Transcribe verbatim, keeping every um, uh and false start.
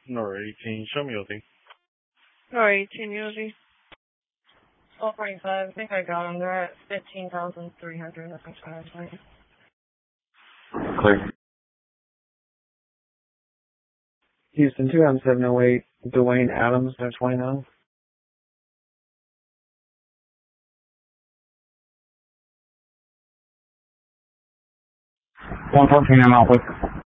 Nor eighteen, show me O D. Nor eighteen, U O D. twelve forty-five, I think I got them. They're at fifteen thousand three hundred. I think I was right. Clear. Houston, two M seven oh eight, Dwayne Adams, they're twenty-nine. one fourteen, I'm out with.